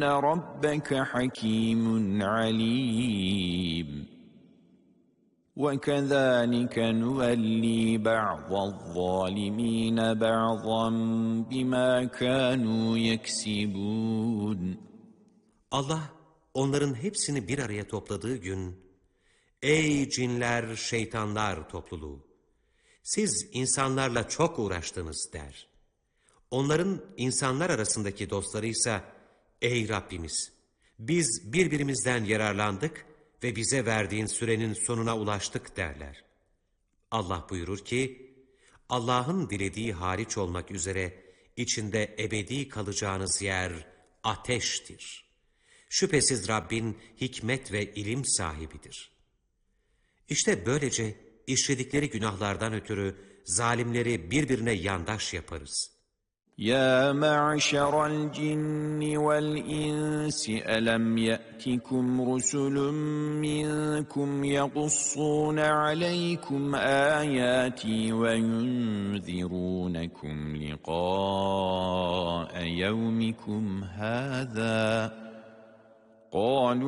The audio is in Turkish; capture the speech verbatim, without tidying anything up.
رَبَّكَ حَكِيمٌ عَلِيمٌ وَكَذَٰلِكَ نُوَلِّي بَعْضَ الظَّالِمِينَ بَعْضًا بِمَا كَانُوا يَكْسِبُونَ. Allah onların hepsini bir araya topladığı gün, ey cinler, şeytanlar topluluğu! Siz insanlarla çok uğraştınız der. Onların insanlar arasındaki dostlarıysa, ey Rabbimiz! Biz birbirimizden yararlandık ve bize verdiğin sürenin sonuna ulaştık derler. Allah buyurur ki, Allah'ın dilediği hariç olmak üzere içinde ebedi kalacağınız yer ateştir. Şüphesiz Rabbin hikmet ve ilim sahibidir. İşte böylece işledikleri günahlardan ötürü zalimleri birbirine yandaş yaparız. يا معشر الجن والإنس ألم يأتكم رسل منكم يقصون عليكم آياتي وينذرونكم لقاء يومكم هذا قالوا